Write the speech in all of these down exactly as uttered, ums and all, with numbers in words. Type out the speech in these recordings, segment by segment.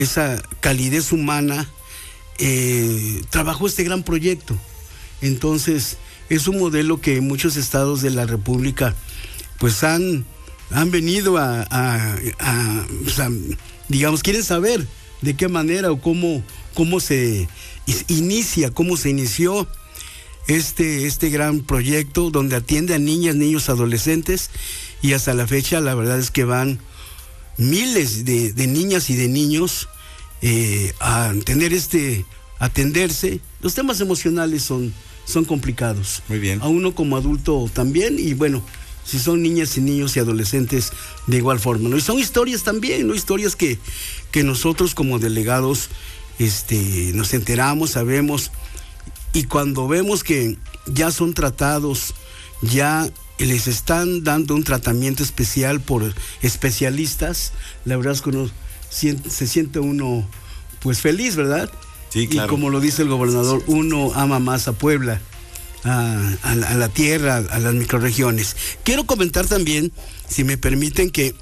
esa calidez humana, eh, trabajó este gran proyecto. Entonces, es un modelo que muchos estados de la República pues han, han venido a, a, a, o sea, digamos, quieren saber de qué manera o cómo, cómo se inicia, cómo se inició este, este gran proyecto donde atiende a niñas, niños, adolescentes, y hasta la fecha la verdad es que van miles de, de niñas y de niños eh, a tener este, atenderse. Los temas emocionales son, son complicados. Muy bien. A uno como adulto también, y bueno, si son niñas y niños y adolescentes de igual forma, ¿no? Y son historias también, ¿no? Historias que, que nosotros como delegados este, nos enteramos, sabemos, y cuando vemos que ya son tratados, ya les están dando un tratamiento especial por especialistas, la verdad es que uno siente, se siente uno pues feliz, ¿verdad? Sí, claro. Y como lo dice el gobernador, uno ama más a Puebla, a, a, a la tierra, a las microrregiones. Quiero comentar también, si me permiten, que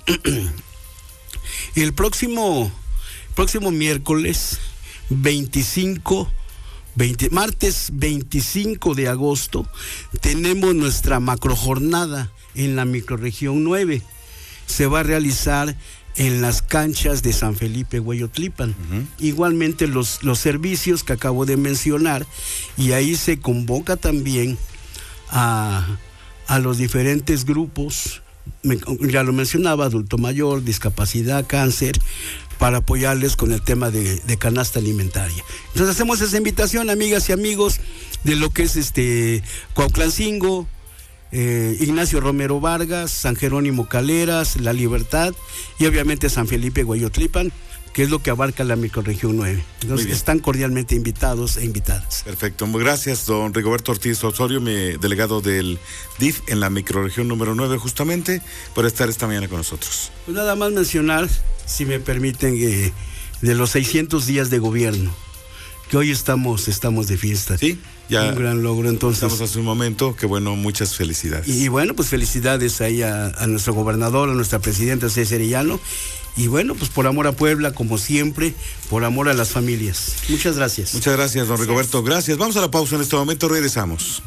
el próximo, próximo miércoles veinticinco, veinte, martes veinticinco de agosto, tenemos nuestra macrojornada en la microrregión nueve. Se va a realizar en las canchas de San Felipe, Hueyotlipan. Uh-huh. Igualmente los, los servicios que acabo de mencionar, y ahí se convoca también a, a los diferentes grupos, me, ya lo mencionaba, adulto mayor, discapacidad, cáncer, para apoyarles con el tema de, de canasta alimentaria. Entonces hacemos esa invitación, amigas y amigos, de lo que es este Cuautlancingo, eh, Ignacio Romero Vargas, San Jerónimo Caleras, La Libertad y obviamente San Felipe Hueyotlipan, que es lo que abarca la microrregión nueve. Entonces están cordialmente invitados e invitadas. Perfecto, muy gracias, don Rigoberto Ortiz Osorio, mi delegado del D I F en la microrregión número nueve, justamente, por estar esta mañana con nosotros. Pues nada más mencionar, si me permiten, eh, de los seiscientos días de gobierno, que hoy estamos, estamos de fiesta. Sí, ya. Un gran logro, entonces. Estamos hace un momento, que bueno, muchas felicidades. Y, y bueno, pues felicidades ahí a, a nuestro gobernador, a nuestra presidenta César Arellano. Y bueno, pues por amor a Puebla, como siempre, por amor a las familias. Muchas gracias. Muchas gracias, don Rigoberto. Gracias. Vamos a la pausa en este momento, regresamos.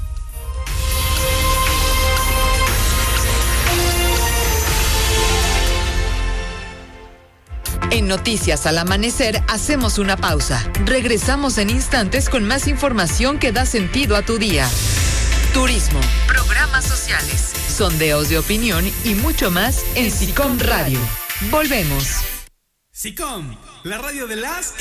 En Noticias al Amanecer hacemos una pausa. Regresamos en instantes con más información que da sentido a tu día. Turismo, programas sociales, sondeos de opinión y mucho más en SICOM Radio. Volvemos. SICOM, la radio de las